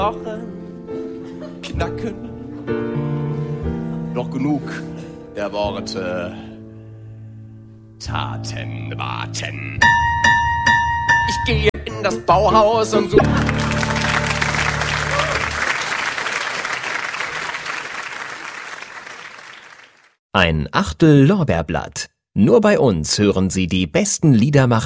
Knochen knacken. Doch genug der Worte. Taten warten. Ich gehe in das Bauhaus und suche. Ein Achtel Lorbeerblatt. Nur bei uns hören Sie die besten Liedermacher